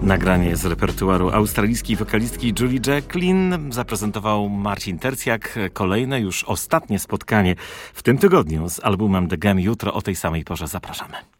Nagranie z repertuaru australijskiej wokalistki Julie Jacklin zaprezentował Marcin Tercjak. Kolejne, już ostatnie spotkanie w tym tygodniu z albumem The Game jutro o tej samej porze. Zapraszamy.